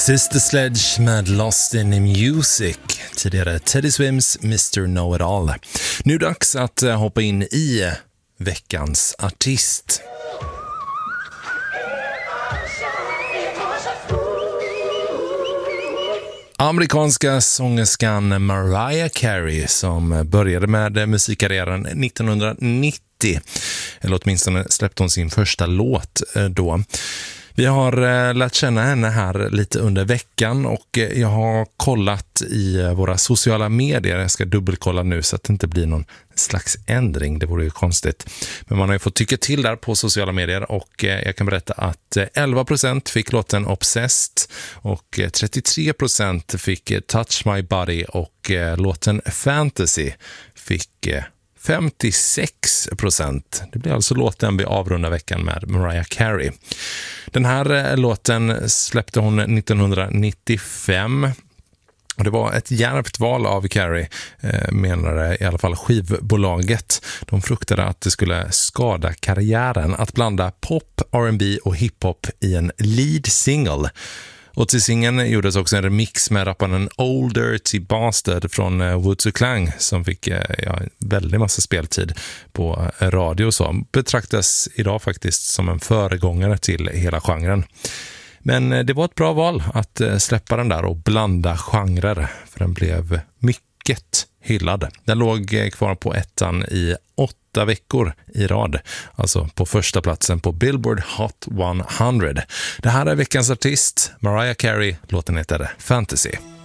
Sister Sledge med Lost in Music. Tidigare Teddy Swims Mr. Know-It-All. Nu dags att hoppa in i veckans artist. Amerikanska sångerskan Mariah Carey som började med musikkarriären 1990. Eller åtminstone släppte hon sin första låt då. Vi har lärt känna henne här lite under veckan och jag har kollat i våra sociala medier. Jag ska dubbelkolla nu så att det inte blir någon slags ändring. Det vore ju konstigt. Men man har ju fått tycka till där på sociala medier och jag kan berätta att 11% fick låten Obsessed och 33% fick Touch My Body och låten Fantasy fick 56%. Det blir alltså låten vi avrundar veckan med Mariah Carey. Den här låten släppte hon 1995. Och det var ett djärvt val av Carey, menade i alla fall skivbolaget. De fruktade att det skulle skada karriären att blanda pop, R&B och hiphop i en lead single. Och till singeln gjordes också en remix med rapparen Old Dirty Bastard från Wu Tang Clan som fick väldigt massa speltid på radio och så. Betraktas idag faktiskt som en föregångare till hela genren. Men det var ett bra val att släppa den där och blanda genrer, för den blev mycket hyllad. Den låg kvar på ettan i 8 veckor i rad, alltså på första platsen på Billboard Hot 100. Det här är veckans artist, Mariah Carey, låten heter Fantasy.